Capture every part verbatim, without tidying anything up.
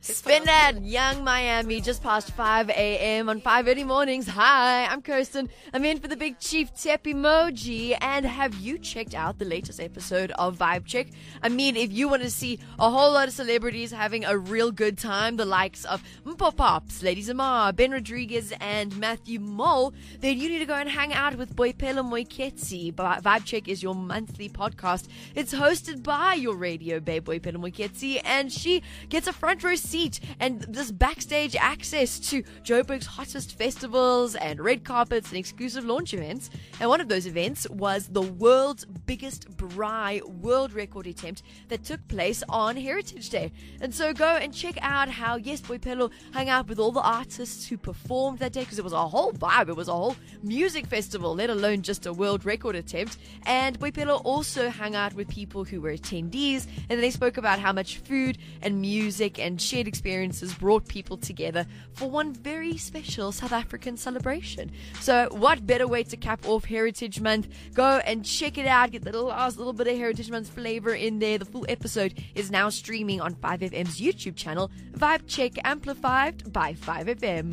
Spin that, Young Miami, just past five a.m. on five Early Mornings. Hi, I'm Kirsten. I'm in for the Big Chief Tep emoji. And have you checked out the latest episode of Vibe Check? I mean, if you want to see a whole lot of celebrities having a real good time, the likes of Mpo Pops, Lady Zamar, Ben Rodriguez, and Matthew Mole, then you need to go and hang out with Boipelo Moiketsi. Vibe Check is your monthly podcast. It's hosted by your radio babe, Boipelo Moiketsi, and she gets a front row seat and this backstage access to Joburg's hottest festivals and red carpets and exclusive launch events. And one of those events was the world's biggest braai world record attempt that took place on Heritage Day. And so go and check out how, yes, Boipelo hung out with all the artists who performed that day, because it was a whole vibe. It was a whole music festival, let alone just a world record attempt. And Boipelo also hung out with people who were attendees, and they spoke about how much food and music and shared experiences brought people together for one very special South African celebration. So what better way to cap off Heritage Month? Go and check it out. Get the last little bit of Heritage Month flavor in there. The full episode is now streaming on five F M's YouTube channel, Vibe Check Amplified by five F M.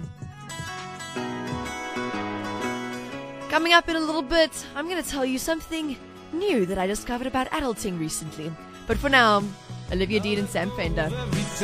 Coming up in a little bit, I'm going to tell you something new that I discovered about adulting recently. But for now, Olivia Dean and Sam Fender.